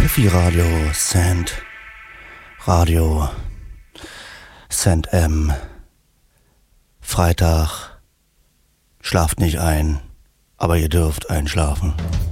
Piffy Radio, Sand Radio, Sand M. Freitag, schlaft nicht ein, aber ihr dürft einschlafen.